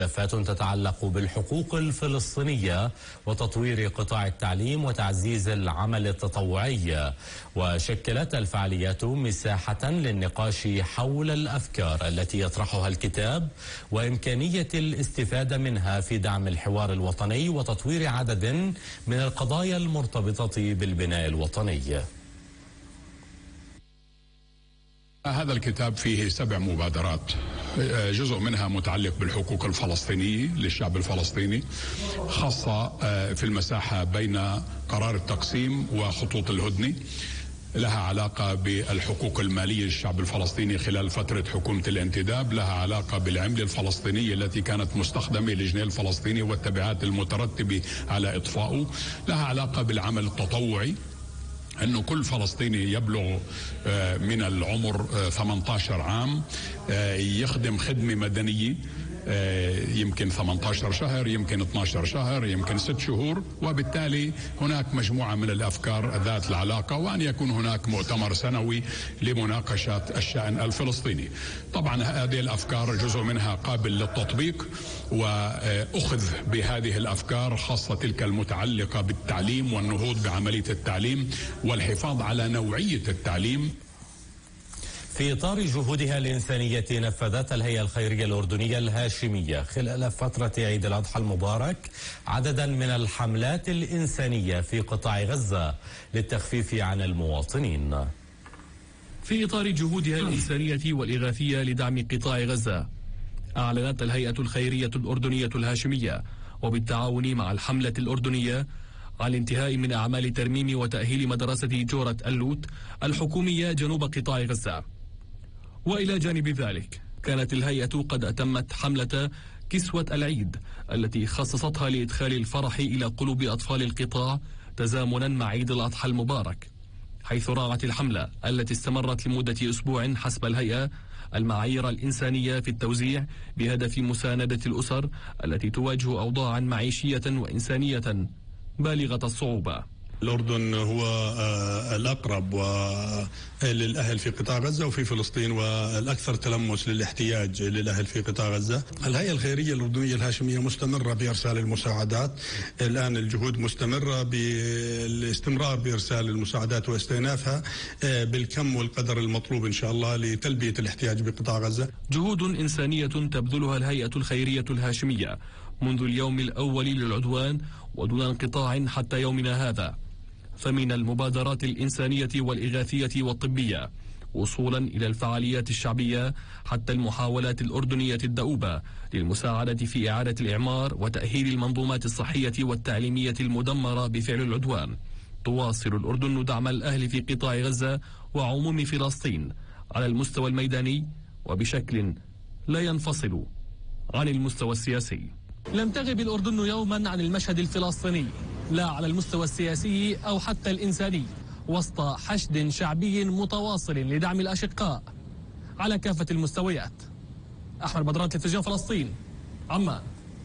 ملفات تتعلق بالحقوق الفلسطينية وتطوير قطاع التعليم وتعزيز العمل التطوعي. وشكلت الفعاليات مساحة للنقاش حول الأفكار التي يطرحها الكتاب وإمكانية الاستفادة منها في دعم الحوار الوطني وتطوير عدد من القضايا المرتبطة بالبناء الوطني. هذا الكتاب فيه 7 مبادرات، جزء منها متعلق بالحقوق الفلسطينية للشعب الفلسطيني، خاصة في المساحة بين قرار التقسيم وخطوط الهدنة، لها علاقة بالحقوق المالية للشعب الفلسطيني خلال فترة حكومة الانتداب، لها علاقة بالعملة الفلسطينية التي كانت مستخدمة للجنيه الفلسطيني والتبعات المترتبة على إطفائه، لها علاقة بالعمل التطوعي، أنه كل فلسطيني يبلغ من العمر 18 عام يخدم خدمة مدنية، يمكن 18 شهر، يمكن 12 شهر، يمكن 6 شهور، وبالتالي هناك مجموعة من الأفكار ذات العلاقة، وأن يكون هناك مؤتمر سنوي لمناقشة الشأن الفلسطيني. طبعا هذه الأفكار جزء منها قابل للتطبيق، وأخذ بهذه الأفكار خاصة تلك المتعلقة بالتعليم والنهوض بعملية التعليم والحفاظ على نوعية التعليم. في إطار جهودها الإنسانية، نفذت الهيئة الخيرية الأردنية الهاشمية خلال فترة عيد الأضحى المبارك عددا من الحملات الإنسانية في قطاع غزة للتخفيف عن المواطنين. في إطار جهودها الإنسانية والإغاثية لدعم قطاع غزة، أعلنت الهيئة الخيرية الأردنية الهاشمية وبالتعاون مع الحملة الأردنية عن الانتهاء من أعمال ترميم وتأهيل مدرسة جورة اللوت الحكومية جنوب قطاع غزة. وإلى جانب ذلك، كانت الهيئة قد أتمت حملة كسوة العيد التي خصصتها لإدخال الفرح إلى قلوب أطفال القطاع تزامنا مع عيد الأضحى المبارك، حيث راعت الحملة التي استمرت لمدة أسبوع حسب الهيئة المعايير الإنسانية في التوزيع بهدف مساندة الأسر التي تواجه أوضاعا معيشية وإنسانية بالغة الصعوبة. الأردن هو الأقرب للأهل في قطاع غزة وفي فلسطين، والأكثر تلمس للاحتياج للأهل في قطاع غزة. الهيئة الخيرية الأردنية الهاشمية مستمرة بإرسال المساعدات، الآن الجهود مستمرة بالاستمرار بإرسال المساعدات واستئنافها بالكم والقدر المطلوب إن شاء الله لتلبية الاحتياج بقطاع غزة. جهود إنسانية تبذلها الهيئة الخيرية الهاشمية منذ اليوم الأول للعدوان ودون انقطاع حتى يومنا هذا، فمن المبادرات الإنسانية والإغاثية والطبية وصولا إلى الفعاليات الشعبية حتى المحاولات الأردنية الدؤوبة للمساعدة في إعادة الإعمار وتأهيل المنظومات الصحية والتعليمية المدمرة بفعل العدوان. تواصل الأردن دعم الأهل في قطاع غزة وعموم فلسطين على المستوى الميداني وبشكل لا ينفصل عن المستوى السياسي. لم تغب الأردن يوما عن المشهد الفلسطيني، لا على المستوى السياسي أو حتى الإنساني، وسط حشد شعبي متواصل لدعم الأشقاء على كافة المستويات. أحمد بدران، تلفزيون فلسطين، عمان.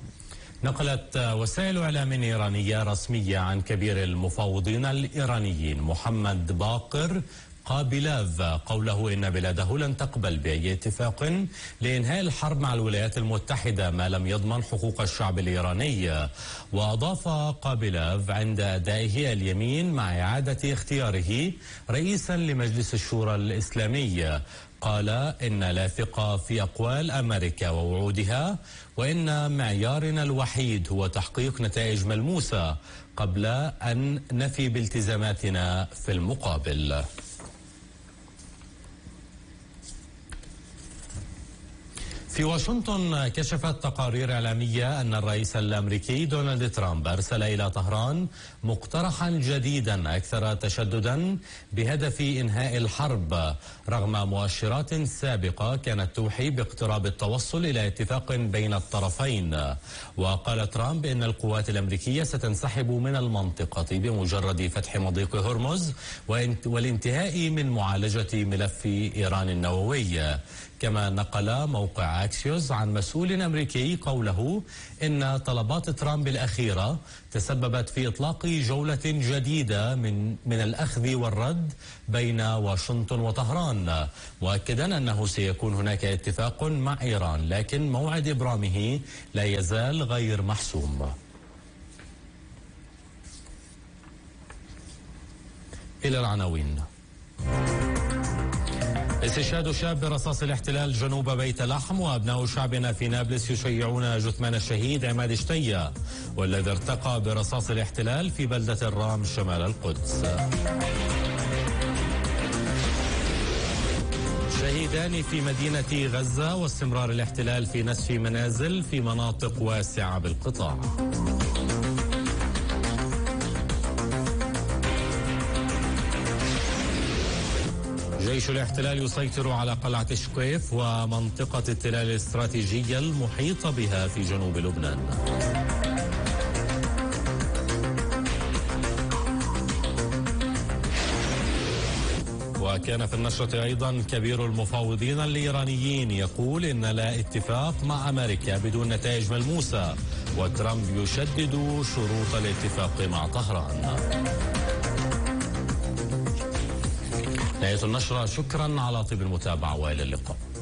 نقلت وسائل إعلام إيرانية رسمية عن كبير المفاوضين الإيرانيين محمد باقر قابلاف قوله إن بلاده لن تقبل بأي اتفاق لإنهاء الحرب مع الولايات المتحدة ما لم يضمن حقوق الشعب الإيراني. وأضاف قابلاف عند أدائه اليمين مع إعادة اختياره رئيسا لمجلس الشورى الإسلامي، قال إن لا ثقة في أقوال أمريكا ووعودها، وإن معيارنا الوحيد هو تحقيق نتائج ملموسة قبل أن نفي بالتزاماتنا في المقابل. في واشنطن، كشفت تقارير إعلامية أن الرئيس الأمريكي دونالد ترامب أرسل إلى طهران مقترحا جديدا أكثر تشددا بهدف إنهاء الحرب، رغم مؤشرات سابقة كانت توحي باقتراب التوصل إلى اتفاق بين الطرفين. وقال ترامب إن القوات الأمريكية ستنسحب من المنطقة بمجرد فتح مضيق هرمز والانتهاء من معالجة ملف إيران النووي. كما نقل موقع أكسيوس عن مسؤول أمريكي قوله إن طلبات ترامب الأخيرة تسببت في إطلاق جولة جديدة من الأخذ والرد بين واشنطن وطهران، مؤكدا أنه سيكون هناك اتفاق مع إيران، لكن موعد إبرامه لا يزال غير محسوم. إلى العناوين. استشهاد شاب برصاص الاحتلال جنوب بيت لحم، وأبناء شعبنا في نابلس يشيعون جثمان الشهيد عماد شتية والذي ارتقى برصاص الاحتلال في بلدة الرام شمال القدس. شهيدان في مدينة غزة، واستمرار الاحتلال في نسف منازل في مناطق واسعة بالقطاع. جيش الاحتلال يسيطر على قلعة شقيف ومنطقة التلال الاستراتيجية المحيطة بها في جنوب لبنان. وكان في النشرة أيضا كبير المفاوضين الإيرانيين يقول إن لا اتفاق مع أمريكا بدون نتائج ملموسة، وترامب يشدد شروط الاتفاق مع طهران. نهاية النشرة، شكرا على طيب المتابعة وإلى اللقاء.